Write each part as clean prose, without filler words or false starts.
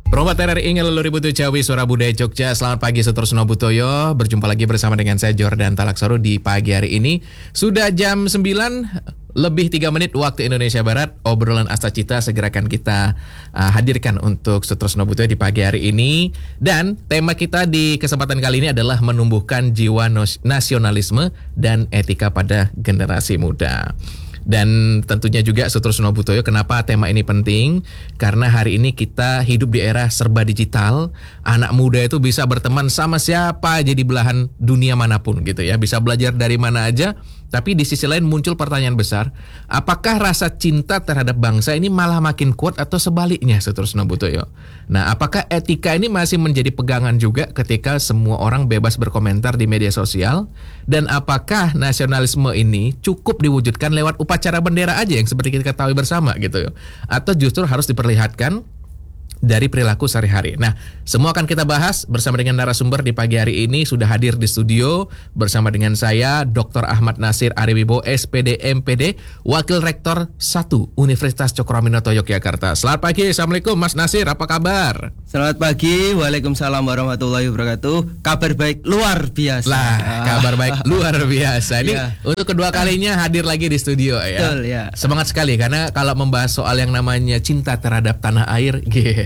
Promoter RRI Ngelulur Ibu Jawi Suara Budaya Jogja. Selamat pagi Sutorsno Butoyo. Berjumpa lagi bersama dengan saya Jordan Talaksoro di pagi hari ini. Sudah jam 9 lebih 3 menit waktu Indonesia Barat. Obrolan Astacita segera akan kita hadirkan untuk Sutorsno Butoyo di pagi hari ini. Dan tema kita di kesempatan kali ini adalah menumbuhkan jiwa nasionalisme dan etika pada generasi muda. Dan tentunya juga Sutorsno Butoyo, kenapa tema ini penting? Karena hari ini kita hidup di era serba digital. Anak muda itu bisa berteman sama siapa aja di belahan dunia manapun gitu ya. Bisa belajar dari mana aja. Tapi di sisi lain muncul pertanyaan besar, apakah rasa cinta terhadap bangsa ini malah makin kuat atau sebaliknya, Sutorsno Butoyo? Nah, apakah etika ini masih menjadi pegangan juga ketika semua orang bebas berkomentar di media sosial? Dan apakah nasionalisme ini cukup diwujudkan lewat upacara bendera aja yang seperti kita ketahui bersama gitu? Atau justru harus diperlihatkan dari perilaku sehari-hari. Nah, semua akan kita bahas bersama dengan narasumber di pagi hari ini. Sudah hadir di studio bersama dengan saya Dr. Ahmad Nasir Ariwibowo, SPD MPD, Wakil Rektor 1 Universitas Cokroaminoto Yogyakarta. Selamat pagi, Assalamualaikum Mas Nasir, apa kabar? Selamat pagi, Waalaikumsalam warahmatullahi wabarakatuh. Kabar baik luar biasa. Lah, kabar baik luar biasa. Ini untuk kedua kalinya hadir lagi di studio ya. Betul, ya. Semangat sekali karena kalau membahas soal yang namanya cinta terhadap tanah air,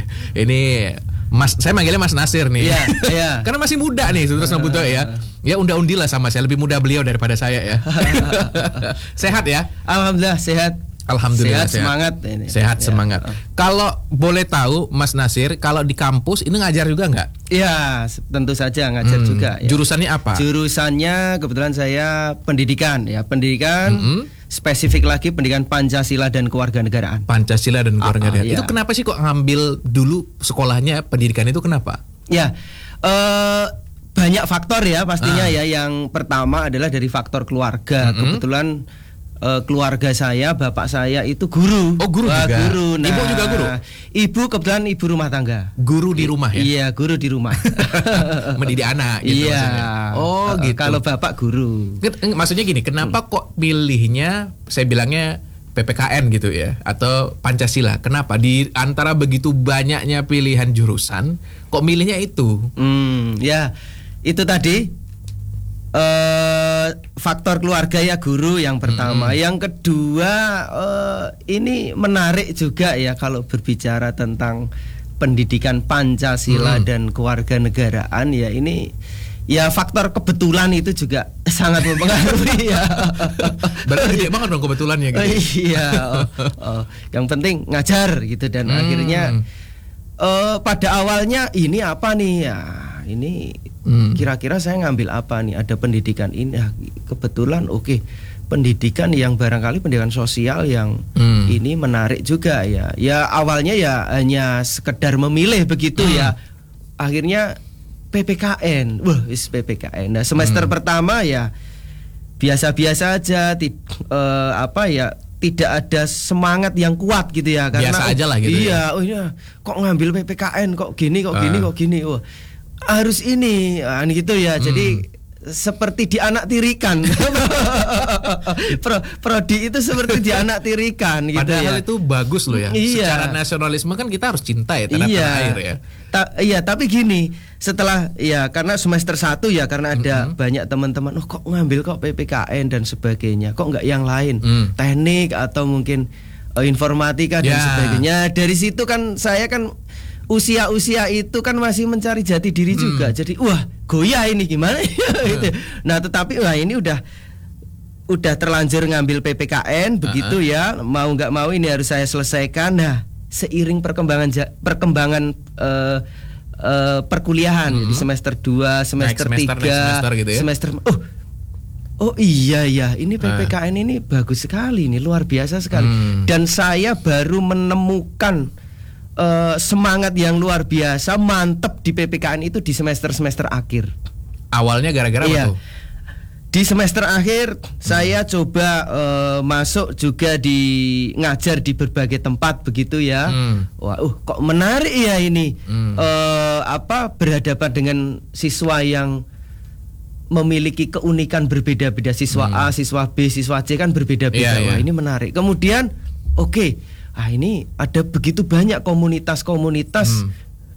ini Mas, saya manggilnya Mas Nasir nih. Iya. Karena masih muda nih, Sutorsno Butoyo ya. Ya undilah sama saya, lebih muda beliau daripada saya ya. Sehat ya? Alhamdulillah sehat. Alhamdulillah sehat. Semangat ini. Sehat semangat. Kalau boleh tahu Mas Nasir, kalau di kampus ini ngajar juga nggak? Iya, tentu saja ngajar juga. Ya. Jurusannya apa? Jurusannya kebetulan saya pendidikan ya, spesifik lagi pendidikan Pancasila dan Kewarganegaraan. Pancasila dan Kewarganegaraan. Ya. Itu kenapa sih kok ngambil dulu sekolahnya pendidikan itu kenapa? Ya, banyak faktor ya pastinya ya. Yang pertama adalah dari faktor keluarga. Kebetulan keluarga saya, bapak saya itu guru. Oh, guru juga. Guru. Nah, ibu juga guru. Ibu kebetulan ibu rumah tangga. Guru di rumah ya? Iya, guru di rumah. Mendidik anak gitu maksudnya. Oh, gitu. Kalau bapak guru. Maksudnya gini, kenapa kok pilihnya saya bilangnya PPKN gitu ya atau Pancasila? Kenapa di antara begitu banyaknya pilihan jurusan kok milihnya itu? Ya, itu tadi faktor keluarga ya, guru yang pertama. Yang kedua, ini menarik juga ya kalau berbicara tentang pendidikan Pancasila dan kewarganegaraan ya, ini ya faktor kebetulan itu juga sangat mempengaruhi ya. Berarti gede banget dong kebetulannya gitu. Iya. Yang penting ngajar gitu dan akhirnya pada awalnya ini apa nih ya, ini kira-kira saya ngambil apa nih, ada pendidikan ini kebetulan pendidikan yang barangkali pendidikan sosial yang ini menarik juga ya. Ya awalnya ya hanya sekedar memilih begitu ya, akhirnya PPKN. PPKN. Nah, semester pertama ya biasa-biasa aja, tidak ada semangat yang kuat gitu ya, karena biasa aja lah gitu. Iya, kok ngambil PPKN kok gini. Harus ini gitu ya. Jadi seperti dianaktirikan. Prodi itu seperti dianaktirikan gitu. Padahal ya. itu bagus loh ya. Iya. Secara nasionalisme kan kita harus cinta ya terhadap tanah air ya. Iya, tapi gini, setelah ya karena semester 1 ya, karena ada banyak teman-teman, kok ngambil kok PPKN dan sebagainya, kok nggak yang lain, teknik atau mungkin informatika dan sebagainya. Dari situ kan saya kan usia itu kan masih mencari jati diri juga. Jadi goyah ini gimana gitu. Nah, tetapi ini udah terlanjur ngambil PPKN begitu ya, mau nggak mau ini harus saya selesaikan. Nah, seiring perkembangan perkuliahan di semester 2, semester 3, gitu ya? semester iya ini PPKN ini bagus sekali, ini luar biasa sekali. Dan saya baru menemukan semangat yang luar biasa, mantep di PPKN itu di semester akhir. Awalnya gara-gara apa tuh? Di semester akhir saya coba masuk juga di ngajar di berbagai tempat begitu ya. Kok menarik ya ini. Berhadapan dengan siswa yang memiliki keunikan berbeda-beda, siswa A, siswa B, siswa C kan berbeda-beda. Wah, ini menarik. Kemudian ini ada begitu banyak komunitas-komunitas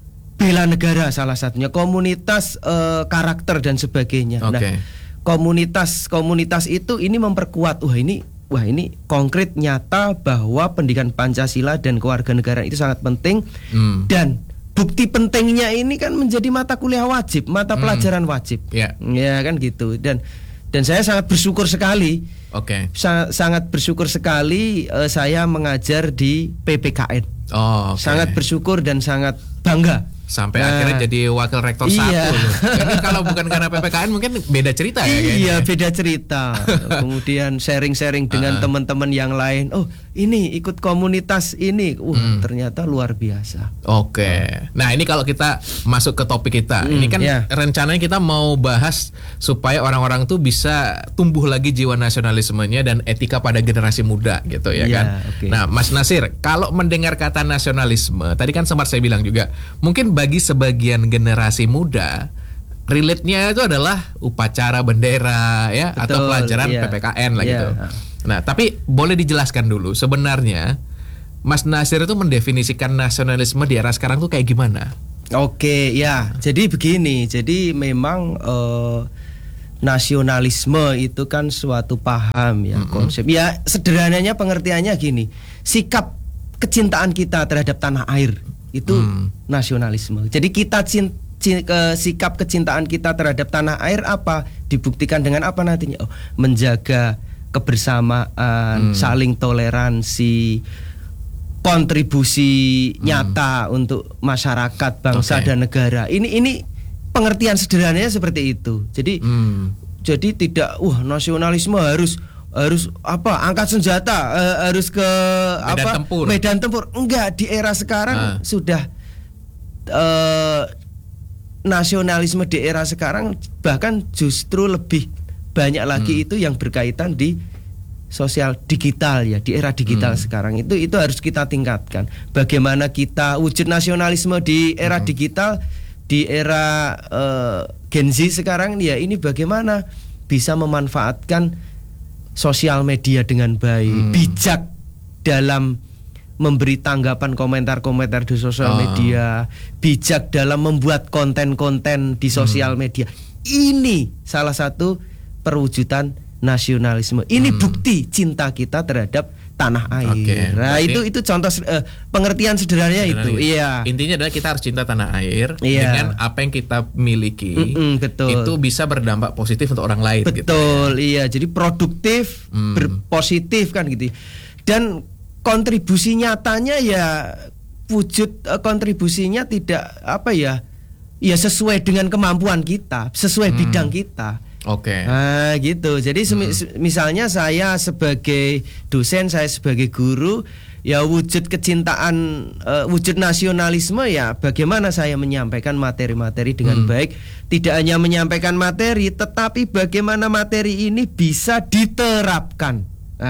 bela negara salah satunya, komunitas karakter dan sebagainya. Oke. Nah, komunitas itu ini memperkuat wah ini konkret nyata bahwa pendidikan Pancasila dan kewarganegaraan itu sangat penting. Dan bukti pentingnya ini kan menjadi mata kuliah wajib, mata pelajaran wajib. Ya kan gitu. Dan saya sangat bersyukur sekali. Sangat bersyukur sekali saya mengajar di PPKN. Sangat bersyukur dan sangat bangga. Sampai akhirnya jadi wakil rektor 1 loh. Jadi kalau bukan karena PPKN mungkin beda cerita ya kayaknya. Iya, beda cerita. Kemudian sharing-sharing dengan teman-teman yang lain. Oh, ini ikut komunitas ini. Ternyata luar biasa. Nah, ini kalau kita masuk ke topik kita. Ini kan rencananya kita mau bahas supaya orang-orang tuh bisa tumbuh lagi jiwa nasionalismenya dan etika pada generasi muda gitu ya kan. Nah, Mas Nasir, kalau mendengar kata nasionalisme, tadi kan sempat saya bilang juga, mungkin bagi sebagian generasi muda relate-nya itu adalah upacara bendera ya. Betul, atau pelajaran PPKN lah gitu. Nah, tapi boleh dijelaskan dulu sebenarnya Mas Nasir itu mendefinisikan nasionalisme di era sekarang tuh kayak gimana? Jadi begini. Jadi memang nasionalisme itu kan suatu paham ya, konsep. Ya sederhananya pengertiannya gini. Sikap kecintaan kita terhadap tanah air itu nasionalisme. Jadi kita sikap kecintaan kita terhadap tanah air apa? Dibuktikan dengan apa nantinya? Menjaga kebersamaan, saling toleransi, kontribusi nyata untuk masyarakat, bangsa dan negara. Ini pengertian sederhananya seperti itu. Jadi tidak nasionalisme harus angkat senjata, harus ke medan tempur. Enggak, di era sekarang sudah nasionalisme di era sekarang bahkan justru lebih banyak lagi itu yang berkaitan di sosial digital ya, di era digital sekarang itu harus kita tingkatkan. Bagaimana kita wujud nasionalisme di era digital, di era Gen Z sekarang ya, ini bagaimana bisa memanfaatkan sosial media dengan baik, bijak dalam memberi tanggapan komentar-komentar di sosial media, bijak dalam membuat konten-konten di sosial media. Ini salah satu perwujudan nasionalisme. Ini bukti cinta kita terhadap tanah air. Nah, itu contoh pengertian sederhananya itu. Iya. Intinya adalah kita harus cinta tanah air dengan apa yang kita miliki. Betul. Itu bisa berdampak positif untuk orang lain. Betul. Gitu, ya. Iya. Jadi produktif, berpositif kan gitu. Dan kontribusi nyatanya ya wujud kontribusinya tidak ya sesuai dengan kemampuan kita, sesuai bidang kita. Nah, gitu. Jadi misalnya saya sebagai dosen, saya sebagai guru, ya wujud kecintaan, wujud nasionalisme ya bagaimana saya menyampaikan materi-materi dengan baik. Tidak hanya menyampaikan materi, tetapi bagaimana materi ini bisa diterapkan.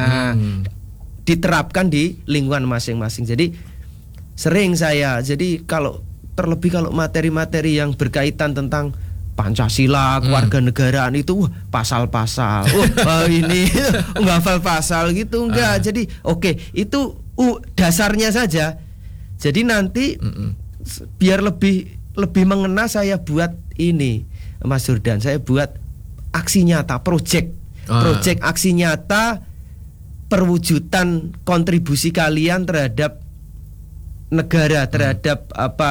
Diterapkan di lingkungan masing-masing. Jadi sering saya, terlebih kalau materi-materi yang berkaitan tentang Pancasila, kewarganegaraan itu pasal-pasal. Ini menghafal pasal gitu enggak. Jadi itu dasarnya saja. Jadi nanti biar lebih mengena, saya buat ini, Mas Jordan, saya buat aksi nyata, project aksi nyata perwujudan kontribusi kalian terhadap negara, terhadap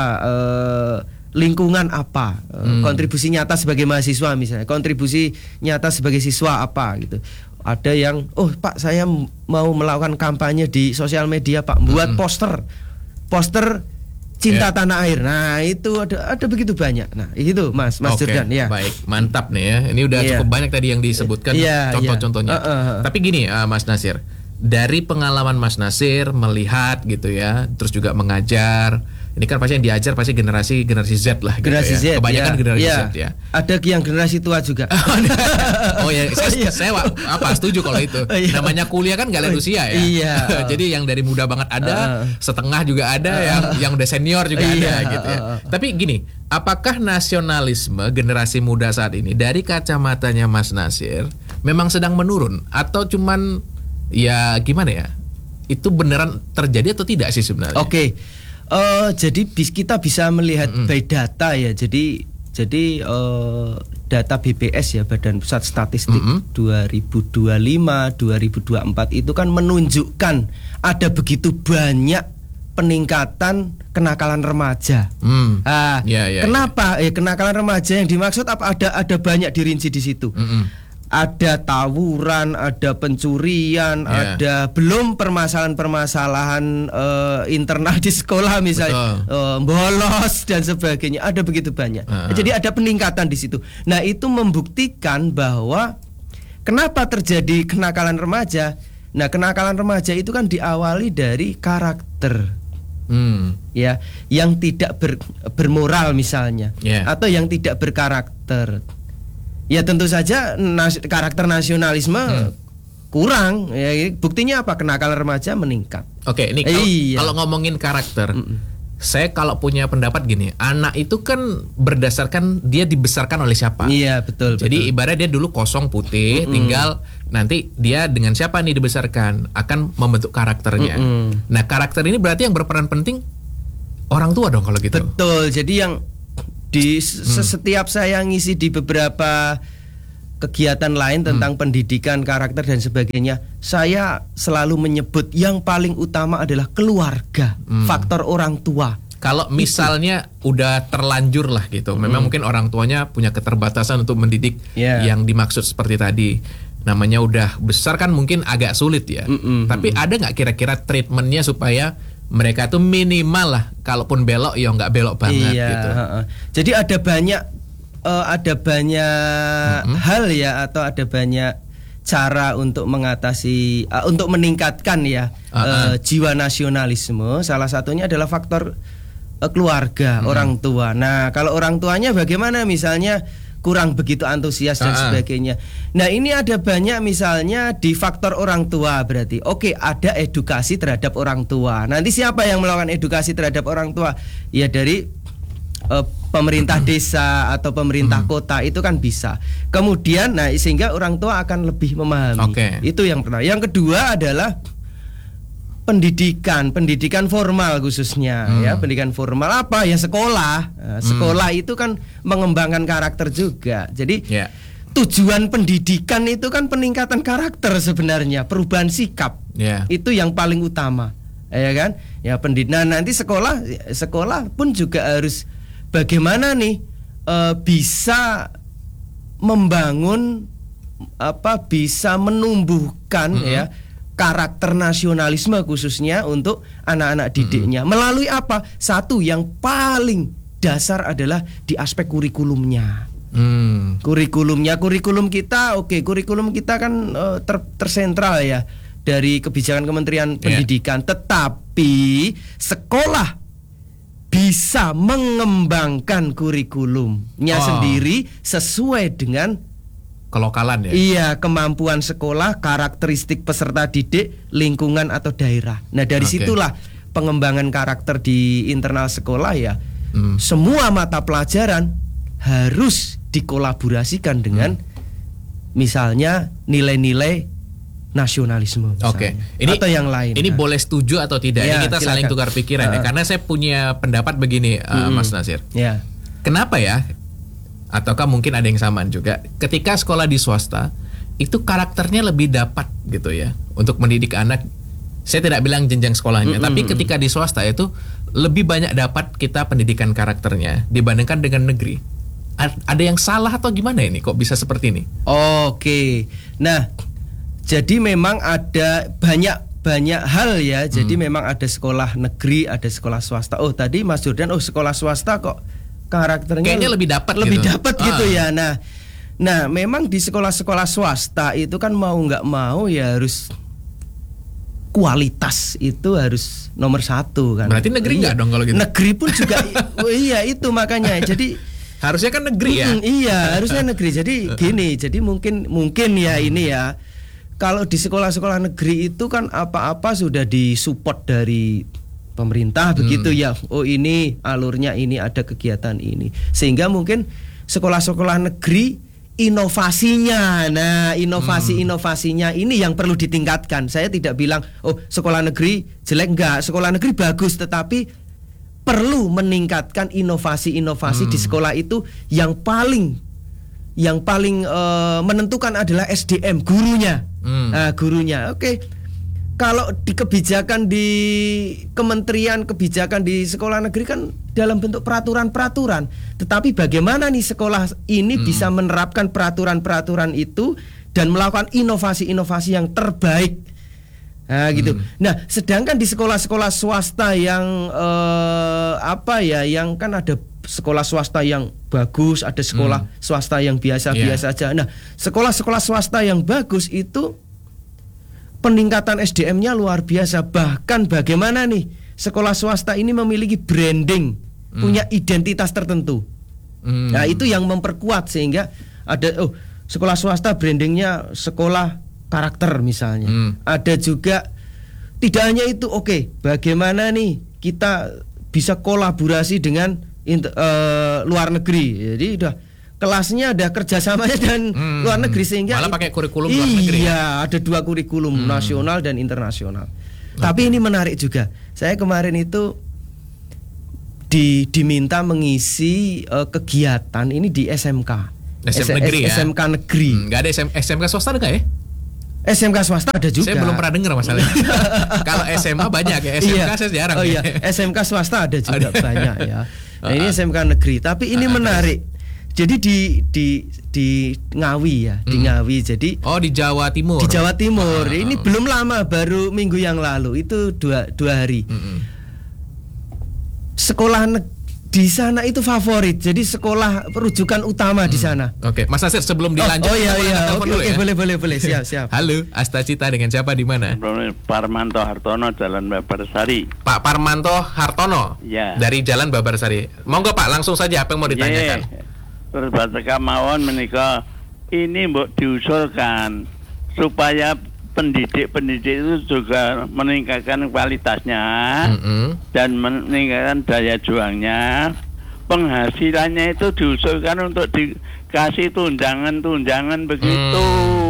lingkungan apa, kontribusi nyata sebagai mahasiswa misalnya, kontribusi nyata sebagai siswa apa gitu. Ada yang Pak, saya mau melakukan kampanye di sosial media Pak, buat poster cinta tanah air. Nah itu ada begitu banyak. Nah itu Mas Jordan ya. Baik, mantap nih ya. Ini udah cukup banyak tadi yang disebutkan contoh-contohnya. Tapi gini Mas Nasir, dari pengalaman Mas Nasir melihat gitu ya, terus juga mengajar. Ini kan pasti yang diajar pasti generasi Z lah gitu. Generasi Z, kebanyakan generasi Z ya. Ada yang generasi tua juga. Saya setuju kalau itu. Namanya kuliah kan nggak lihat usia ya. Iya. Jadi yang dari muda banget ada, setengah juga ada, yang udah senior juga ada gitu ya. Tapi gini, apakah nasionalisme generasi muda saat ini dari kacamatanya Mas Nasir memang sedang menurun atau cuman ya gimana ya? Itu beneran terjadi atau tidak sih sebenarnya? Jadi kita bisa melihat by data ya. Jadi data BPS ya, Badan Pusat Statistik 2025-2024 itu kan menunjukkan ada begitu banyak peningkatan kenakalan remaja. Kenapa? Kenakalan remaja yang dimaksud apa? Ada banyak dirinci di situ. Ada tawuran, ada pencurian, ada belum permasalahan-permasalahan internal di sekolah misalnya, bolos dan sebagainya. Ada begitu banyak. Jadi ada peningkatan di situ. Nah, itu membuktikan bahwa kenapa terjadi kenakalan remaja. Nah, kenakalan remaja itu kan diawali dari karakter. Ya, yang tidak bermoral misalnya, atau yang tidak berkarakter. Ya tentu saja karakter nasionalisme kurang. Ya, buktinya apa? Kenakalan remaja meningkat. Oke, ini kalau ngomongin karakter, saya kalau punya pendapat gini, anak itu kan berdasarkan dia dibesarkan oleh siapa. Iya, betul. Jadi ibarat dia dulu kosong putih, tinggal nanti dia dengan siapa nih dibesarkan akan membentuk karakternya. Nah, karakter ini berarti yang berperan penting orang tua dong kalau gitu. Betul. Jadi yang di setiap saya ngisi di beberapa kegiatan lain tentang pendidikan karakter dan sebagainya, saya selalu menyebut yang paling utama adalah keluarga, faktor orang tua. Kalau misalnya udah terlanjur lah gitu, memang mungkin orang tuanya punya keterbatasan untuk mendidik yang dimaksud seperti tadi. Namanya udah besar kan mungkin agak sulit ya. Tapi ada nggak kira-kira treatmentnya supaya mereka tuh minimal lah, kalaupun belok ya nggak belok banget gitu. Jadi ada banyak hal ya, atau ada banyak cara untuk mengatasi, untuk meningkatkan ya jiwa nasionalisme. Salah satunya adalah faktor keluarga, orang tua. Nah, kalau orang tuanya bagaimana, misalnya kurang begitu antusias dan sebagainya. Nah, ini ada banyak misalnya di faktor orang tua berarti. Oke, ada edukasi terhadap orang tua. Nanti siapa yang melakukan edukasi terhadap orang tua? Ya dari pemerintah desa atau pemerintah kota itu kan bisa. Kemudian sehingga orang tua akan lebih memahami. Itu yang pertama. Yang kedua adalah pendidikan formal khususnya ya, pendidikan formal apa ya, sekolah. Sekolah itu kan mengembangkan karakter juga. Jadi tujuan pendidikan itu kan peningkatan karakter sebenarnya, perubahan sikap. Itu yang paling utama. Ya kan? Ya, pendidikan. Nah, nanti sekolah pun juga harus bagaimana nih bisa membangun bisa menumbuhkan ya karakter nasionalisme khususnya untuk anak-anak didiknya. Melalui apa? Satu yang paling dasar adalah di aspek kurikulumnya. Kurikulum kita, kurikulum kita kan tersentral ya dari kebijakan Kementerian Pendidikan. Tetapi sekolah bisa mengembangkan kurikulumnya sendiri sesuai dengan kelokalan ya. Iya, kemampuan sekolah, karakteristik peserta didik, lingkungan atau daerah. Nah, dari situlah pengembangan karakter di internal sekolah ya. Semua mata pelajaran harus dikolaborasikan dengan misalnya nilai-nilai nasionalisme ini atau yang lain. Ini boleh setuju atau tidak? Ini kita saling tukar pikiran ya. Karena saya punya pendapat begini, Mas Nasir. Kenapa ya? Ataukah mungkin ada yang samaan juga? Ketika sekolah di swasta itu karakternya lebih dapat gitu ya untuk mendidik anak. Saya tidak bilang jenjang sekolahnya, tapi ketika di swasta itu lebih banyak dapat kita pendidikan karakternya dibandingkan dengan negeri. Ada yang salah atau gimana ini? Kok bisa seperti ini? Nah, jadi memang ada banyak hal ya. Jadi memang ada sekolah negeri, ada sekolah swasta. Tadi Mas Jordan, sekolah swasta kok karakternya kayaknya lebih dapat gitu ya. Nah, memang di sekolah-sekolah swasta itu kan mau nggak mau ya harus kualitas itu harus nomor satu kan. Berarti negeri nggak dong kalau gitu? Negeri pun juga. Iya, itu makanya. Jadi harusnya kan negeri ya. Iya, harusnya negeri. Jadi gini, jadi mungkin ya ini ya. Kalau di sekolah-sekolah negeri itu kan apa-apa sudah disupport dari pemerintah begitu ya. Ini alurnya ini, ada kegiatan ini. Sehingga mungkin sekolah-sekolah negeri inovasinya. Nah, inovasinya ini yang perlu ditingkatkan. Saya tidak bilang sekolah negeri jelek, enggak. Sekolah negeri bagus, tetapi perlu meningkatkan inovasi-inovasi di sekolah itu yang paling menentukan adalah SDM, gurunya. Nah, gurunya. Oke. Kalau di kebijakan di kementerian kebijakan di sekolah negeri kan dalam bentuk peraturan-peraturan. Tetapi bagaimana nih sekolah ini bisa menerapkan peraturan-peraturan itu dan melakukan inovasi-inovasi yang terbaik. Nah, gitu. Nah, sedangkan di sekolah-sekolah swasta yang yang kan ada sekolah swasta yang bagus, ada sekolah swasta yang biasa-biasa aja. Nah, sekolah-sekolah swasta yang bagus itu peningkatan SDM-nya luar biasa. Bahkan bagaimana nih sekolah swasta ini memiliki branding, punya identitas tertentu. Nah, itu yang memperkuat sehingga ada sekolah swasta brandingnya sekolah karakter misalnya. Ada juga tidak hanya itu. Bagaimana nih kita bisa kolaborasi dengan luar negeri. Jadi udah kelasnya ada kerjasamanya dan luar negeri sehingga malah pakai kurikulum luar negeri. Iya, ada 2 kurikulum, nasional dan internasional. Tapi ini menarik juga. Saya kemarin itu diminta mengisi kegiatan ini di SMK. Negeri ya? SMK negeri. Nggak ada SMK swasta ada nggak ya? SMK swasta ada juga. Saya belum pernah dengar masalahnya. Kalau SMA banyak ya, SMK saya jarang. SMK swasta ada juga banyak ya. Nah, ini SMK negeri. Tapi ini menarik. Jadi di Ngawi ya, di Ngawi. Jadi di Jawa Timur. Di Jawa Timur. Ini belum lama, baru minggu yang lalu. Itu dua hari. Sekolah di sana itu favorit. Jadi sekolah rujukan utama di sana. Oke, Mas Nasir sebelum dilanjut. Oke, boleh. Siap. Halo, Asta Cita dengan siapa di mana? Parmanto Hartono, Jalan Babarsari. Pak Parmanto Hartono. Ya. Dari Jalan Babarsari. Monggo Pak, langsung saja apa yang mau ditanyakan? Terus baca mawon menika ini mbok diusulkan supaya pendidik itu juga meningkatkan kualitasnya dan meningkatkan daya juangnya. Penghasilannya itu diusulkan untuk dikasih tunjangan begitu.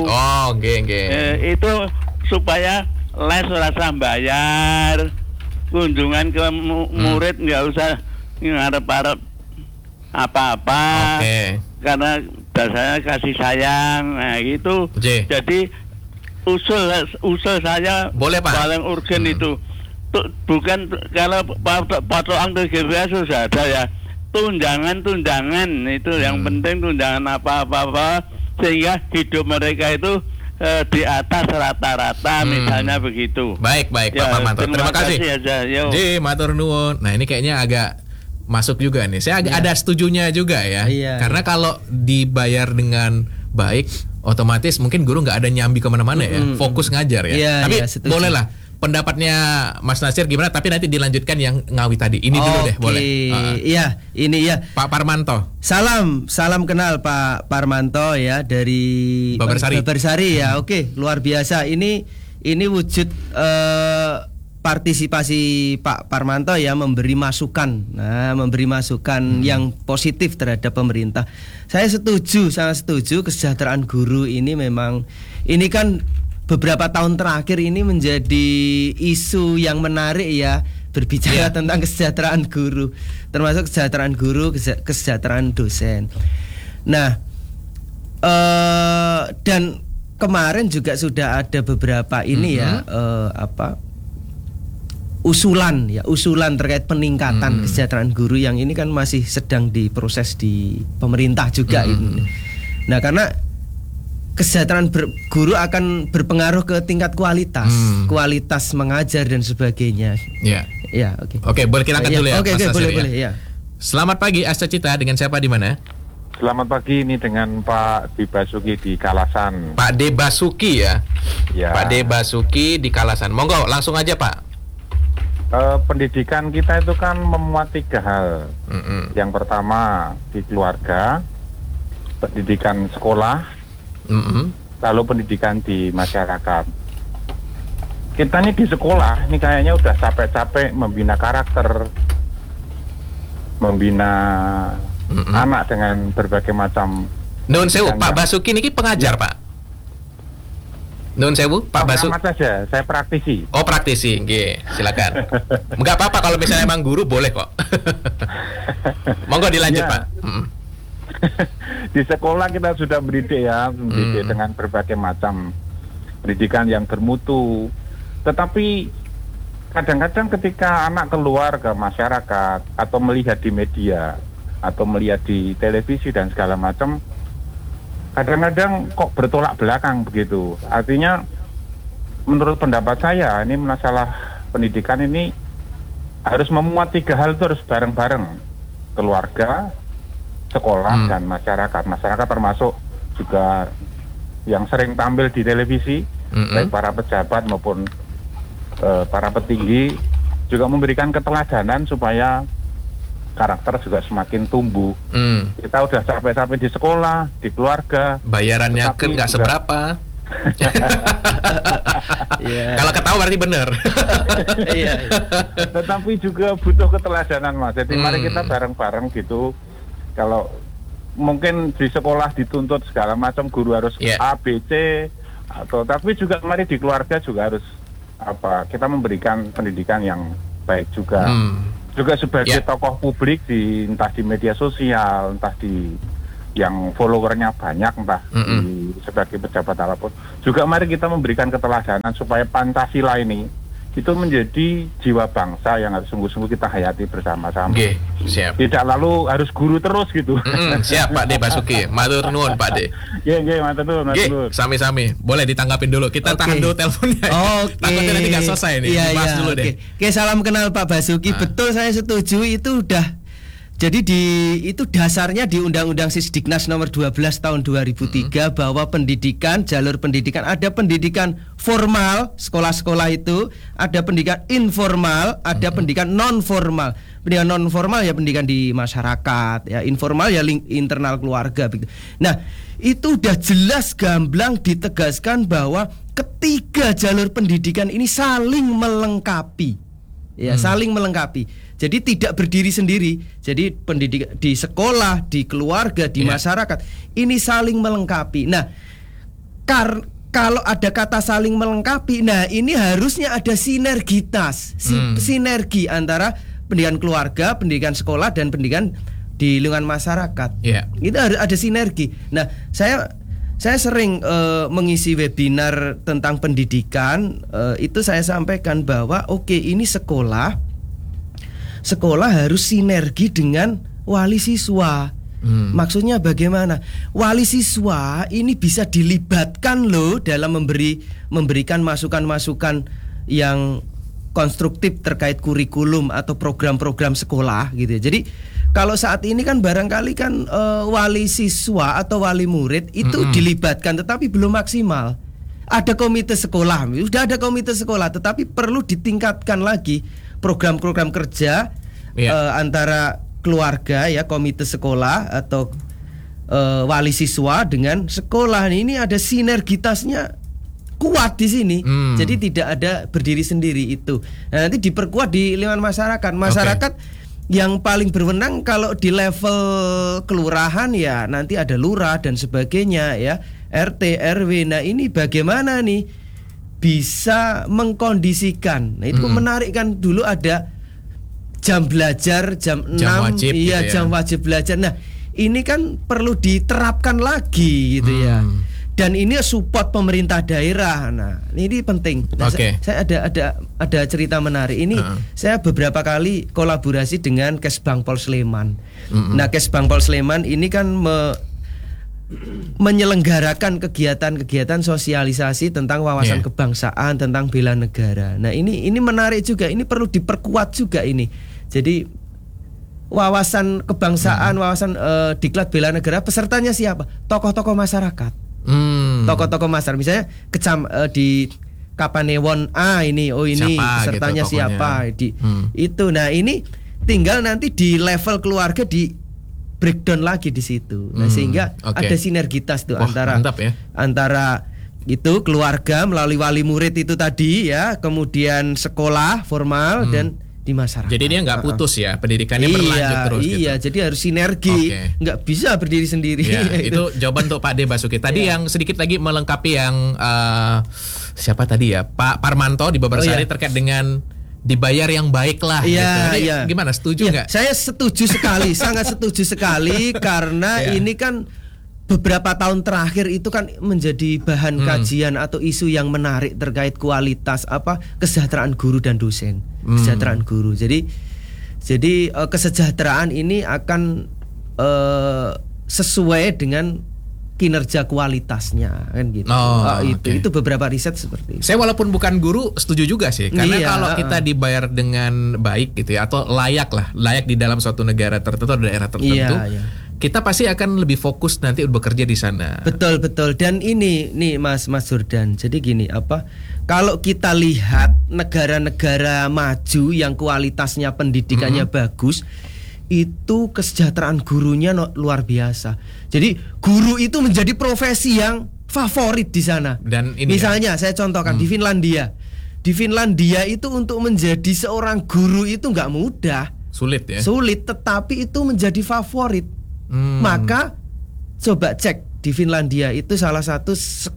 Itu supaya les rasa bayar, kunjungan ke murid nggak usah ngarep-arep apa-apa. Karena dasarnya kasih sayang. Nah gitu. Jadi usul saya boleh, Pak? Paling urgen itu bukan kalau patokan TGBA sudah ada ya, tunjangan itu yang penting, tunjangan apa sehingga hidup mereka itu di atas rata-rata misalnya begitu. Baik Pak Parmanto, terima kasih. Matur nuwun. Nah, ini kayaknya agak masuk juga nih. Saya ada setujunya juga ya. Karena kalau dibayar dengan baik, otomatis mungkin guru nggak ada nyambi kemana-mana ya, fokus ngajar ya. Tapi bolehlah pendapatnya Mas Nasir gimana? Tapi nanti dilanjutkan yang Ngawi tadi. Ini dulu deh, boleh. Ini ya. Pak Parmanto. Salam kenal Pak Parmanto ya dari Babarsari ya. Luar biasa. Ini wujud partisipasi Pak Parmanto ya, memberi masukan yang positif terhadap pemerintah. Saya sangat setuju kesejahteraan guru ini memang ini kan beberapa tahun terakhir ini menjadi isu yang menarik ya, berbicara tentang kesejahteraan guru, termasuk kesejahteraan guru, kesejahteraan dosen. Nah, dan kemarin juga sudah ada beberapa ini usulan terkait peningkatan kesejahteraan guru yang ini kan masih sedang diproses di pemerintah juga ini. Nah, karena kesejahteraan guru akan berpengaruh ke tingkat kualitas mengajar dan sebagainya. Oke, boleh kita angkat dulu ya. Boleh ya. Selamat pagi Asta Cita, dengan siapa di mana? Selamat pagi, ini dengan Pak Debasuki di Kalasan. Pak Debasuki ya? Pak Debasuki di Kalasan. Monggo, langsung aja Pak. Pendidikan kita itu kan memuat 3 hal. Yang pertama di keluarga, pendidikan sekolah, lalu pendidikan di masyarakat. Kita nih di sekolah, ini kayaknya udah capek-capek membina karakter, membina anak dengan berbagai macam. Nun sewu, Pak Basuki ini pengajar Pak? Nun sewu, Pak Basu. Pengamat saja, saya praktisi. Oh, praktisi, nggih, silakan. Enggak apa-apa kalau misalnya emang guru boleh kok. Monggo dilanjut, Ya. Pak. Di sekolah kita sudah mendidik dengan berbagai macam pendidikan yang bermutu. Tetapi kadang-kadang ketika anak keluar ke masyarakat atau melihat di media atau melihat di televisi dan segala macam, kadang-kadang kok bertolak belakang begitu. Artinya menurut pendapat saya ini masalah pendidikan ini harus memuat 3 hal itu harus bareng-bareng. Keluarga, sekolah, dan masyarakat. Masyarakat termasuk juga yang sering tampil di televisi, baik para pejabat maupun para petinggi, juga memberikan keteladanan supaya karakter juga semakin tumbuh. Kita udah capek-capek di sekolah, di keluarga, bayarannya kan nggak seberapa. Kalau ketawa berarti benar. Tetapi juga butuh keteladanan, Mas. Jadi mari kita bareng-bareng gitu. Kalau mungkin di sekolah dituntut segala macam, guru harus A, B, C, tapi juga mari di keluarga juga harus kita memberikan pendidikan yang baik juga. Juga sebagai tokoh publik entah di media sosial, entah di yang followernya banyak, entah sebagai pejabat apapun, juga mari kita memberikan keteladanan supaya Pancasila ini itu menjadi jiwa bangsa yang harus sungguh-sungguh kita hayati bersama-sama. Siap. Tidak lalu harus guru terus gitu. Siap Pak De Basuki, matur nuwun Pak De. Matur nuwun. Sami-sami. Boleh ditanggapin dulu. Kita tahan dulu teleponnya. Takutnya nanti nggak selesai nih. Bahas dulu deh. Oke, salam kenal Pak Basuki. Betul, saya setuju, itu udah. Jadi itu dasarnya di Undang-Undang Sisdiknas nomor 12 tahun 2003 bahwa pendidikan, jalur pendidikan, ada pendidikan formal, sekolah-sekolah itu, ada pendidikan informal, ada pendidikan non formal. Pendidikan non formal ya pendidikan di masyarakat, ya informal ya internal keluarga begitu. Nah, itu udah jelas gamblang ditegaskan bahwa ketiga jalur pendidikan ini saling melengkapi. Ya, saling melengkapi. Jadi tidak berdiri sendiri. Jadi pendidikan di sekolah, di keluarga, di masyarakat ini saling melengkapi. Nah, kalau ada kata saling melengkapi, nah ini harusnya ada sinergitas, sinergi antara pendidikan keluarga, pendidikan sekolah, dan pendidikan di lingkungan masyarakat. Itu harus ada sinergi. Nah, saya sering mengisi webinar tentang pendidikan, itu saya sampaikan bahwa ini sekolah harus sinergi dengan wali siswa. Maksudnya bagaimana? Wali siswa ini bisa dilibatkan loh dalam memberikan masukan-masukan yang konstruktif terkait kurikulum atau program-program sekolah gitu. Jadi kalau saat ini kan barangkali kan wali siswa atau wali murid itu dilibatkan tetapi belum maksimal. Ada komite sekolah, sudah ada komite sekolah, tetapi perlu ditingkatkan lagi program-program kerja antara keluarga ya, komite sekolah atau wali siswa dengan sekolah. Ini ada sinergitasnya kuat di sini. Jadi tidak ada berdiri sendiri itu. Nah, nanti diperkuat di lingkungan masyarakat. Masyarakat yang paling berwenang kalau di level kelurahan ya nanti ada lurah dan sebagainya ya, RT, RW. Nah, ini bagaimana nih bisa mengkondisikan. Nah, itu menarik kan, dulu ada jam belajar jam 6 wajib gitu ya. Jam wajib belajar. Nah, ini kan perlu diterapkan lagi gitu ya. Dan ini support pemerintah daerah. Nah, ini penting. Nah, saya ada cerita menarik. Ini saya beberapa kali kolaborasi dengan Kesbangpol Sleman. Nah, Kesbangpol Sleman ini kan menyelenggarakan kegiatan-kegiatan sosialisasi tentang wawasan kebangsaan, tentang bela negara. Nah, ini menarik juga. Ini perlu diperkuat juga ini. Jadi wawasan kebangsaan, wawasan diklat bela negara, pesertanya siapa? Tokoh-tokoh masyarakat. Tokoh-tokoh masyarakat. Misalnya di Kapanewon ini siapa, pesertanya gitu, siapa itu. Nah, ini tinggal nanti di level keluarga di breakdown lagi di situ. Nah, sehingga ada sinergitas tuh antara itu keluarga melalui wali murid itu tadi ya, kemudian sekolah formal dan di masyarakat. Jadi dia nggak putus ya, pendidikannya berlanjut terus. Iya, gitu. jadi harus sinergi, nggak bisa berdiri sendiri. Ya, itu jawaban untuk Pak D Basuki. Tadi yang sedikit lagi melengkapi yang siapa tadi ya, Pak Parmanto di Babarsari terkait dengan dibayar yang baik lah. Gitu. Gimana? Setuju nggak? Saya setuju sekali, sangat setuju sekali karena ini kan beberapa tahun terakhir itu kan menjadi bahan kajian atau isu yang menarik terkait kualitas kesejahteraan guru dan dosen. Kesejahteraan guru. Jadi kesejahteraan ini akan sesuai dengan kinerja kualitasnya kan gitu. Itu beberapa riset seperti itu. Saya walaupun bukan guru setuju juga sih, karena kalau kita dibayar dengan baik gitu ya, atau layak di dalam suatu negara tertentu atau daerah tertentu. Kita pasti akan lebih fokus nanti bekerja di sana. Betul. Dan ini nih Mas Jordan. Jadi gini, kalau kita lihat negara-negara maju yang kualitasnya pendidikannya bagus, itu kesejahteraan gurunya luar biasa. Jadi guru itu menjadi profesi yang favorit di sana. Dan ini misalnya saya contohkan di Finlandia. Di Finlandia itu untuk menjadi seorang guru itu nggak mudah. Sulit ya. Sulit, tetapi itu menjadi favorit. Maka coba cek di Finlandia itu salah satu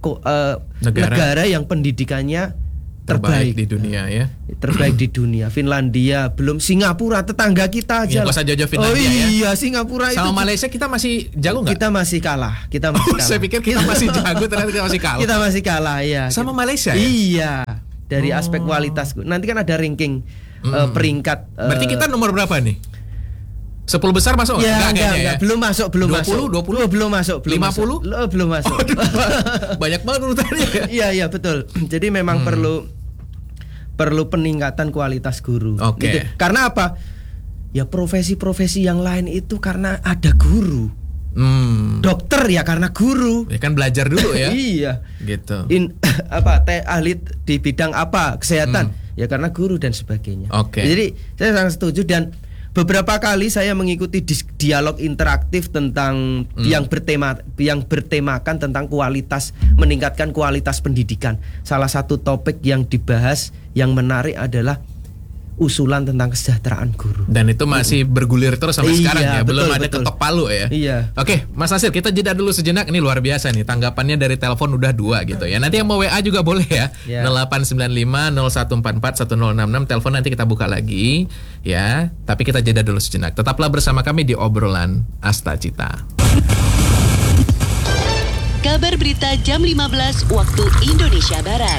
negara yang pendidikannya terbaik di dunia ya. Terbaik di dunia. Finlandia, belum Singapura, tetangga kita aja. Nggak usah jauh-jauh Finlandia iya, Singapura sama itu Malaysia kita masih jago nggak? Kita masih kalah. Saya pikir kita masih jago, ternyata kita masih kalah. Kita masih kalah ya. Sama Malaysia ya? Iya. Dari aspek kualitas. Nanti kan ada ranking peringkat. Berarti kita nomor berapa nih? 10 besar masuk? Enggak. Belum masuk. 20? Belum masuk. 50? Belum masuk. Banyak banget urutannya. Iya, betul. Jadi memang perlu peningkatan kualitas guru. Gitu. Karena apa? Ya profesi-profesi yang lain itu karena ada guru. Dokter ya karena guru. Ya kan belajar dulu ya. Iya. Gitu. Ahli di bidang apa? Kesehatan. Ya karena guru dan sebagainya. Jadi saya sangat setuju dan beberapa kali saya mengikuti dialog interaktif tentang yang bertemakan tentang meningkatkan kualitas pendidikan. Salah satu topik yang dibahas yang menarik adalah usulan tentang kesejahteraan guru. Dan itu masih bergulir terus sampai sekarang ya, belum ada ketok palu ya. Iya. Oke, Mas Nasir, kita jeda dulu sejenak. Ini luar biasa nih, tanggapannya dari telepon udah 2 gitu ya. Nanti yang mau WA juga boleh ya. 0895 0144 1066. Telepon nanti kita buka lagi ya. Tapi kita jeda dulu sejenak. Tetaplah bersama kami di obrolan Asta Cita. Kabar berita jam 15 waktu Indonesia Barat.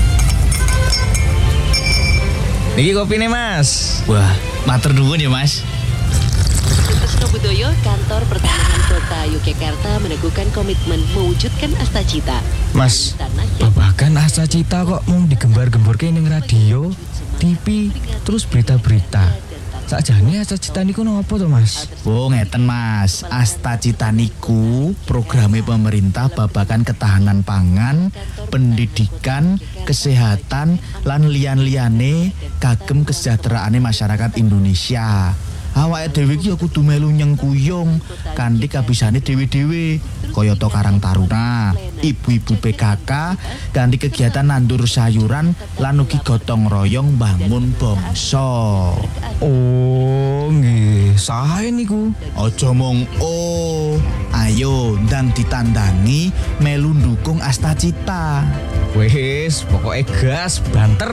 Niki kopi nih Mas. Wah, matur nuwun ya Mas. Sutorsno Budoyo, Kantor Pertanahan Kota Yogyakarta meneguhkan komitmen mewujudkan Asta Cita. Mas, babagan Asta Cita kok mau digembar-gemborke ning radio, TV, terus berita-berita. Sakjane Asta Cita niku napa to Mas? Oh ngeten Mas, Asta Cita niku programe pemerintah babagan ketahanan pangan, pendidikan, kesehatan, lan liyan-liyane kagem kesejahteraane masyarakat Indonesia. Awake dhewe iki kudu melu nyengkuyung kanthi kabisane dhewe-dhewe kaya to Karang Taruna, ibu-ibu PKK kanthi kegiatan nandur sayuran lan ugi gotong royong bangun bangsa. Oh, nggih, sae niku. Aja mung ayo ndang ditandani melu ndukung Asta Cita. Wis, pokoke gas banter.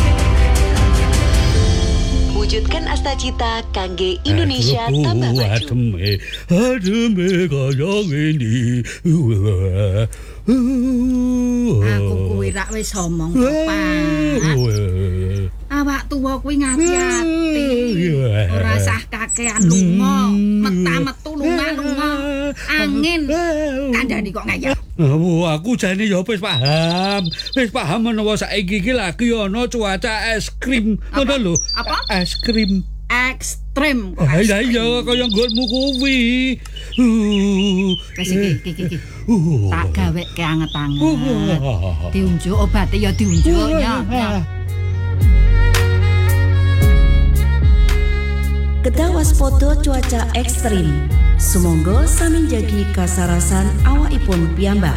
Wujudkan Asta Cita kangge Indonesia tambah maju. Ademe kaya ngene. Aku kuwi rak wis omong Pak. Awak tuwa kuwi ngati-ati. Ora usah kakean lunga, metu lunga. Angin kandhani kok ngayap. Aku jane ya wis paham menawa saiki iki lagi ana cuaca es krim ngono lho. Apa? Es krim ekstrim. Iya kaya nggonmu kuwi. Wis iki. Tak gaweke anget-anget. Diunjuk obate ya diunjuk ya. Kedah waspada cuaca ekstrim. Sumangga sami njagi kasarasan awakipun piyambak.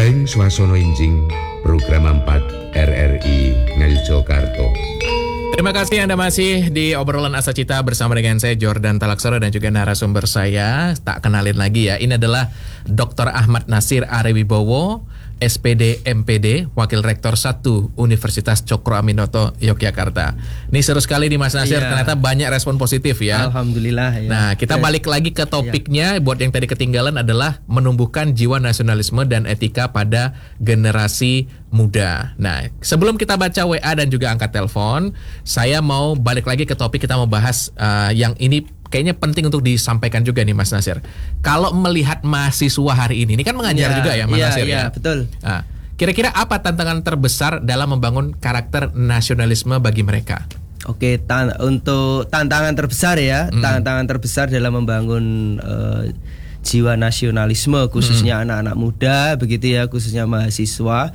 Benteng Swasana Injing, Program 4 RRI Ngayogyakarta. Terima kasih Anda masih di obrolan Asa Cita bersama dengan saya Jordan Talaksoro dan juga narasumber saya. Tak kenalin lagi ya, ini adalah Dr. Ahmad Nasir Arewibowo, SPD MPD, Wakil Rektor 1 Universitas Cokro Aminoto Yogyakarta. Ini seru sekali nih Mas Nasir, ternyata banyak respon positif ya. Alhamdulillah ya. Nah, kita balik lagi ke topiknya. Buat yang tadi ketinggalan adalah menumbuhkan jiwa nasionalisme dan etika pada generasi muda. Nah, sebelum kita baca WA dan juga angkat telepon, saya mau balik lagi ke topik. Kita mau bahas yang ini kayaknya penting untuk disampaikan juga nih Mas Nasir. Kalau melihat mahasiswa hari ini kan mengajar juga ya Mas Nasir ya. Betul. Nah, kira-kira apa tantangan terbesar dalam membangun karakter nasionalisme bagi mereka? Oke, untuk tantangan terbesar ya, tantangan terbesar dalam membangun jiwa nasionalisme khususnya anak-anak muda begitu ya, khususnya mahasiswa.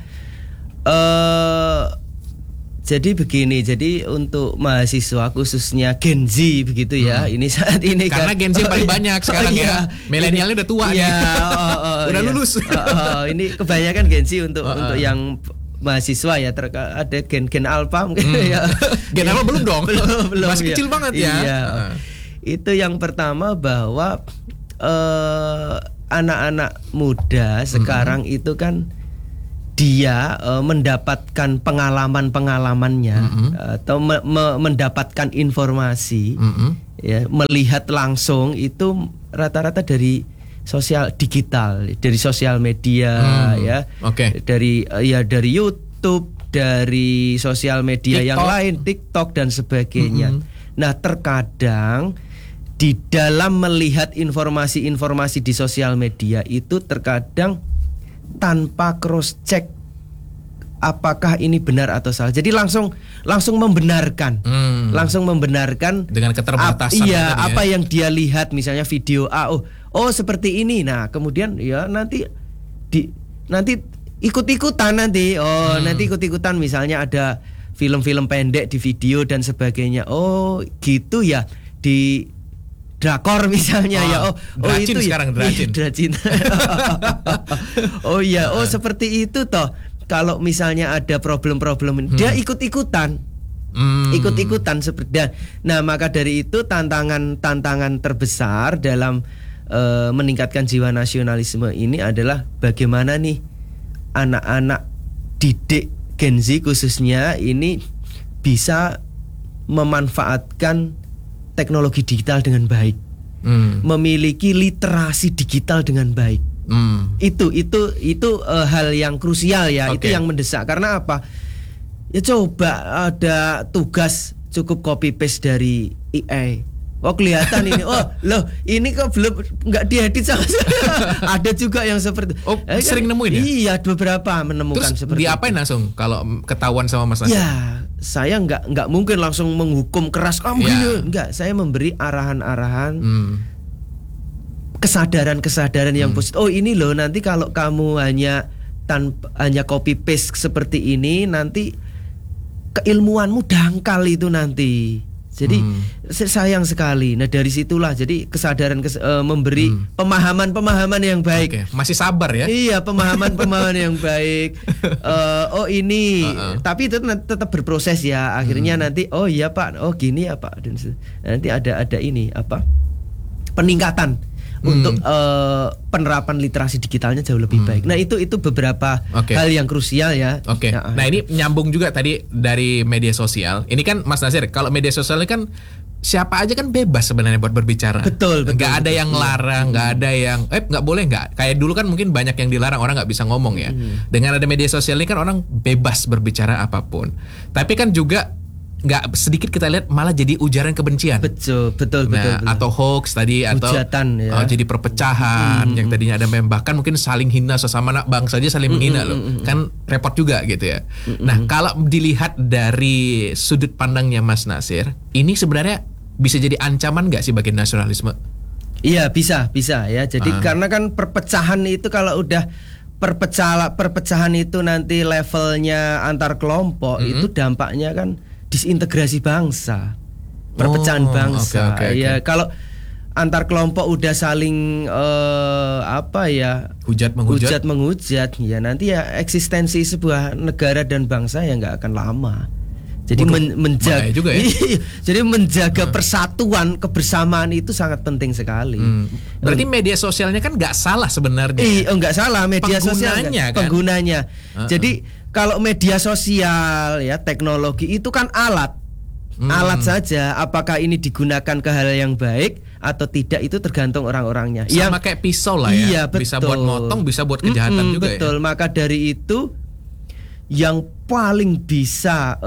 Jadi begini, jadi untuk mahasiswa khususnya Gen Z begitu ya, ini saat ini karena kan, Gen Z paling banyak sekarang ya, milenialnya udah tua nih, udah lulus. Ini kebanyakan Gen Z untuk yang mahasiswa ya, ada gen alpha mungkin ya. Gen alpha belum dong, belum masih kecil banget ya. Iya. Itu yang pertama bahwa anak-anak muda sekarang itu kan dia mendapatkan pengalaman-pengalamannya atau mendapatkan informasi, ya, melihat langsung itu rata-rata dari sosial digital, dari sosial media, ya, dari YouTube, dari sosial media TikTok, yang lain, TikTok dan sebagainya. Nah, terkadang di dalam melihat informasi-informasi di sosial media itu terkadang tanpa cross check apakah ini benar atau salah. Jadi langsung membenarkan. Langsung membenarkan dengan keterbatasan apa yang dia lihat, misalnya video A, oh seperti ini. Nah, kemudian ya nanti ikut-ikutan nanti. Nanti ikut-ikutan, misalnya ada film-film pendek di video dan sebagainya. Oh, gitu ya. Di drakor misalnya ya, Dracin itu sekarang ya, Dracin. Oh iya, seperti itu toh. Kalau misalnya ada problem-problem, dia ikut-ikutan, ikut-ikutan seperti. Nah, maka dari itu tantangan terbesar dalam meningkatkan jiwa nasionalisme ini adalah bagaimana nih anak-anak didik Gen Z khususnya ini bisa memanfaatkan teknologi digital dengan baik, memiliki literasi digital dengan baik. Itu hal yang krusial ya, itu yang mendesak. Karena apa? Ya coba ada tugas cukup copy paste dari AI. Oh, kelihatan ini. Oh, loh, ini kok belum nggak diedit sama saya. Ada juga yang seperti. Oh, sering nemuin ya? Iya, beberapa menemukan. Terus seperti diapain langsung kalau ketahuan sama Mas Nasir? Ya, saya nggak mungkin langsung menghukum keras kamu gini. Enggak, saya memberi arahan-arahan, kesadaran yang positif. Oh, ini loh, nanti kalau kamu hanya copy paste seperti ini, nanti keilmuanmu dangkal itu nanti. Jadi sayang sekali. Nah, dari situlah jadi kesadaran memberi pemahaman yang baik. Masih sabar ya? Iya, pemahaman yang baik. Oh ini, tapi itu tetap berproses ya. Akhirnya nanti, oh iya Pak, oh gini ya Pak. Dan nanti ada ini apa? Peningkatan untuk penerapan literasi digitalnya jauh lebih baik. Nah, itu beberapa hal yang krusial ya. Nah, ini nyambung juga tadi dari media sosial. Ini kan Mas Nasir, kalau media sosial ini kan siapa aja kan bebas sebenarnya buat berbicara. Betul. Nggak ada yang larang, nggak ada yang nggak boleh nggak. Kayak dulu kan mungkin banyak yang dilarang, orang nggak bisa ngomong ya. Dengan ada media sosial ini kan orang bebas berbicara apapun. Tapi kan juga nggak sedikit kita lihat malah jadi ujaran kebencian. Betul. Atau hoax tadi, atau hujatan, ya. Jadi perpecahan yang tadinya ada bahkan mungkin saling hina sesama anak bangsa aja saling menghina loh. Kan repot juga gitu ya. Nah, kalau dilihat dari sudut pandangnya Mas Nasir, ini sebenarnya bisa jadi ancaman nggak sih bagi nasionalisme? Iya, bisa ya. Jadi karena kan perpecahan itu kalau udah perpecahan itu nanti levelnya antar kelompok, itu dampaknya kan disintegrasi bangsa, perpecahan bangsa. Ya, kalau antar kelompok udah saling hujat menghujat ya nanti ya eksistensi sebuah negara dan bangsa ya nggak akan lama. Jadi menjaga juga ya? Jadi menjaga persatuan kebersamaan itu sangat penting sekali. Berarti media sosialnya kan nggak salah sebenarnya. Nggak salah media penggunanya sosial kan? Penggunanya. Jadi kalau media sosial ya teknologi itu kan alat saja. Apakah ini digunakan ke hal yang baik atau tidak itu tergantung orang-orangnya. Sama kayak pisau lah ya. Iya, betul. Bisa buat motong, bisa buat kejahatan juga. Betul. Maka dari itu yang paling bisa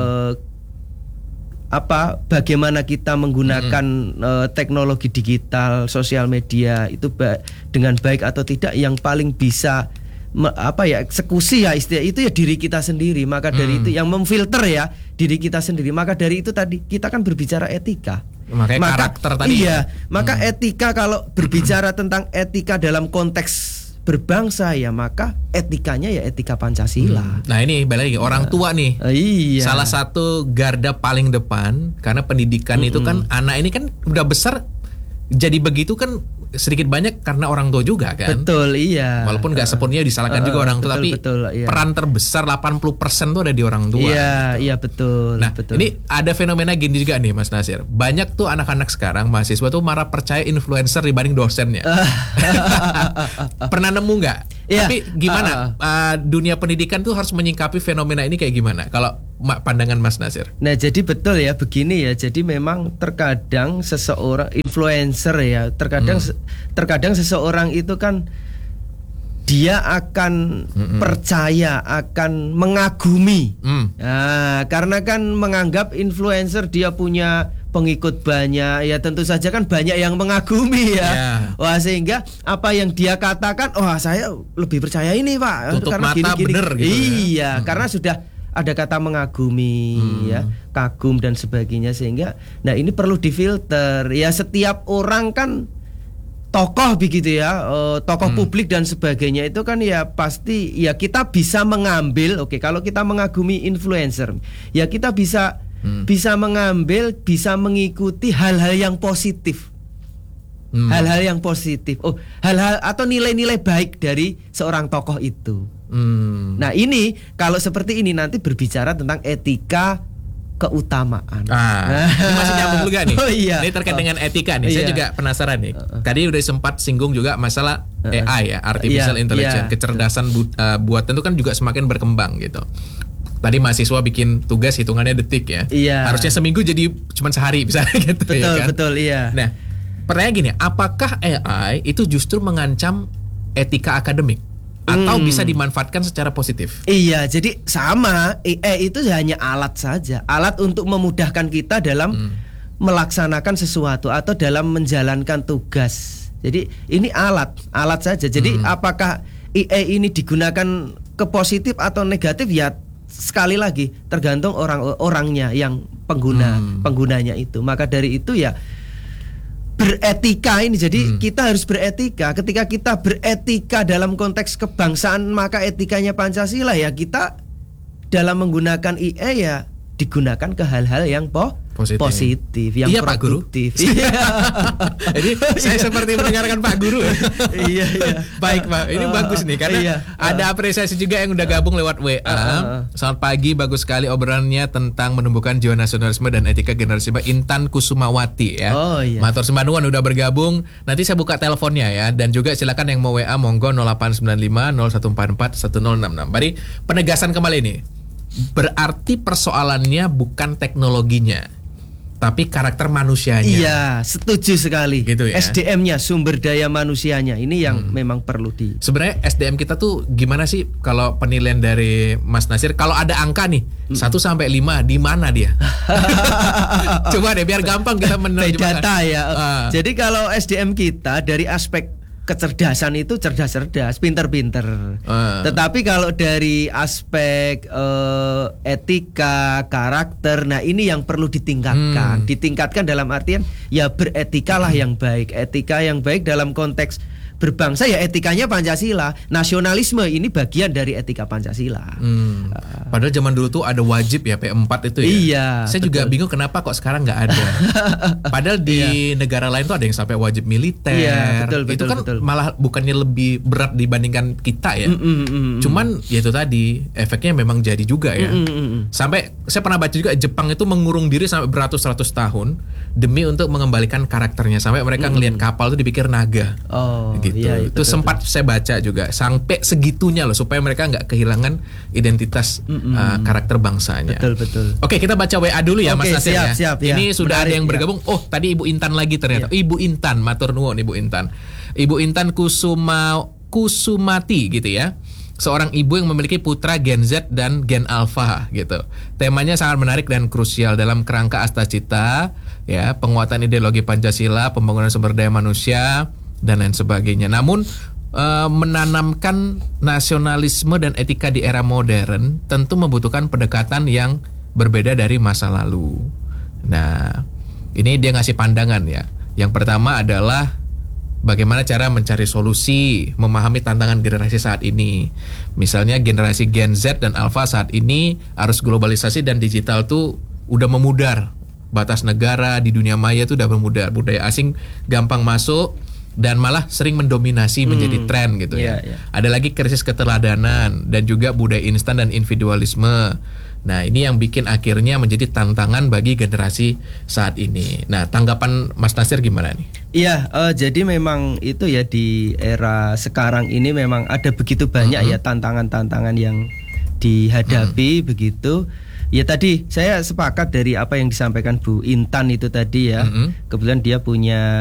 bagaimana kita menggunakan teknologi digital, sosial media itu dengan baik atau tidak, yang paling bisa eksekusi ya istilah itu ya diri kita sendiri. Maka dari itu yang memfilter ya diri kita sendiri. Maka dari itu tadi kita kan berbicara etika. Makanya karakter tadi. Iya, maka etika kalau berbicara tentang etika dalam konteks berbangsa ya maka etikanya ya etika Pancasila. Nah ini balik lagi orang tua nih. Iya. Salah satu garda paling depan karena pendidikan itu kan anak ini kan udah besar jadi begitu kan sedikit banyak karena orang tua juga kan. Betul, iya. Walaupun nggak sepenuhnya disalahkan juga orang tua, tapi iya. peran terbesar 80% tuh ada di orang tua. Iya, gitu. Iya betul. Nah, betul. ini ada fenomena gini juga nih Mas Nasir. Banyak tuh anak-anak sekarang mahasiswa tuh malah percaya influencer dibanding dosennya. Pernah nemu nggak? Yeah. Tapi gimana dunia pendidikan tuh harus menyikapi fenomena ini kayak gimana? Kalau pandangan Mas Nasir. Nah, jadi betul ya begini ya. Jadi memang terkadang seseorang influencer ya, terkadang seseorang itu kan dia akan percaya, akan mengagumi. Nah, karena kan menganggap influencer dia punya pengikut banyak, ya tentu saja kan banyak yang mengagumi ya. Wah, sehingga apa yang dia katakan, saya lebih percaya ini Pak. Tutup karena mata gini. bener gitu. Iya, karena sudah ada kata mengagumi ya, kagum dan sebagainya, sehingga nah ini perlu difilter. Ya setiap orang kan tokoh begitu ya, tokoh publik dan sebagainya itu kan ya pasti ya kita bisa mengambil, kalau kita mengagumi influencer, ya kita bisa mengambil, bisa mengikuti hal-hal yang positif. Hal-hal yang positif. Hal-hal atau nilai-nilai baik dari seorang tokoh itu. Nah, ini kalau seperti ini nanti berbicara tentang etika keutamaan. Ini masih nyambung juga nih. Iya. Ini terkait dengan etika nih. Saya juga penasaran nih. Tadi udah sempat singgung juga masalah AI ya, artificial intelligence, kecerdasan buatan itu kan juga semakin berkembang gitu. Tadi mahasiswa bikin tugas hitungannya detik ya. Harusnya seminggu jadi cuma sehari misalnya gitu. Betul, ya kan? Betul, iya. Nah, pertanyaan gini, apakah AI itu justru mengancam etika akademik? Atau bisa dimanfaatkan secara positif? Iya, jadi sama, AI itu hanya alat saja, alat untuk memudahkan kita dalam melaksanakan sesuatu atau dalam menjalankan tugas. Jadi ini alat saja. Jadi apakah AI ini digunakan ke positif atau negatif ya sekali lagi tergantung orang-orangnya yang penggunanya itu. Maka dari itu ya beretika ini, jadi kita harus beretika. Ketika kita beretika dalam konteks kebangsaan, maka etikanya Pancasila ya kita dalam menggunakan AI ya digunakan ke hal-hal yang positif, yang produktif. Jadi saya seperti mendengarkan Pak Guru. Iya. Baik Pak, ini bagus nih karena ada apresiasi juga yang udah gabung lewat WA. Selamat pagi, bagus sekali obrolannya tentang menumbuhkan jiwa nasionalisme dan etika generasi muda. Intan Kusumawati ya. Matur sembah nuwun udah bergabung. Nanti saya buka teleponnya ya, dan juga silakan yang mau WA monggo 0895 0144 1066. Bari penegasan kembali ini. Berarti persoalannya bukan teknologinya, tapi karakter manusianya. Iya, setuju sekali. Gitu ya. SDM-nya, sumber daya manusianya ini yang memang perlu di. Sebenarnya SDM kita tuh gimana sih kalau penilaian dari Mas Nasir? Kalau ada angka nih 1 sampai 5 di mana dia? Coba deh biar gampang kita menerjemahkan. Data ya. Jadi kalau SDM kita dari aspek kecerdasan itu cerdas-cerdas, pinter-pinter. Tetapi kalau dari aspek etika, karakter, nah ini yang perlu ditingkatkan. Ditingkatkan dalam artian ya beretikalah yang baik. Etika yang baik dalam konteks berbangsa ya etikanya Pancasila. Nasionalisme ini bagian dari etika Pancasila. Padahal zaman dulu tuh ada wajib ya P4 itu ya. Iya. Saya juga bingung kenapa kok sekarang nggak ada. Padahal di negara lain tuh ada yang sampai wajib militer. Iya, betul, itu kan betul. malah bukannya lebih berat dibandingkan kita ya. Cuman ya itu tadi efeknya memang jadi juga ya. Sampai saya pernah baca juga Jepang itu mengurung diri sampai beratus-ratus tahun demi untuk mengembalikan karakternya, sampai mereka ngelihat kapal itu dipikir naga. Gitu. Iya, Itu sempat saya baca juga sampai segitunya loh, supaya mereka nggak kehilangan identitas karakter bangsanya. Betul. Oke, kita baca WA dulu ya, Mas Nasir ya. Siap, Ini ya. sudah Menarik, ada yang ya. bergabung. Oh, tadi Ibu Intan lagi ternyata. Ibu Intan, matur nuwun Ibu Intan. Ibu Intan Kusumati gitu ya. Seorang ibu yang memiliki putra Gen Z dan Gen Alpha gitu. Temanya sangat menarik dan krusial dalam kerangka Astacita ya, penguatan ideologi Pancasila, pembangunan sumber daya manusia dan lain sebagainya. Namun menanamkan nasionalisme dan etika di era modern tentu membutuhkan pendekatan yang berbeda dari masa lalu. Nah, ini dia ngasih pandangan ya. Yang pertama adalah bagaimana cara mencari solusi, memahami tantangan generasi saat ini. Misalnya generasi Gen Z dan Alpha saat ini arus globalisasi dan digital tuh udah memudar. Batas negara di dunia maya tuh udah memudar. Budaya asing gampang masuk dan malah sering mendominasi menjadi tren gitu ya. Ada lagi krisis keteladanan dan juga budaya instan dan individualisme. Nah, ini yang bikin akhirnya menjadi tantangan bagi generasi saat ini. Nah, tanggapan Mas Nasir gimana nih? Iya, jadi memang itu ya, di era sekarang ini memang ada begitu banyak ya tantangan-tantangan yang dihadapi begitu. Ya tadi saya sepakat dari apa yang disampaikan Bu Intan itu tadi ya. Kebetulan dia punya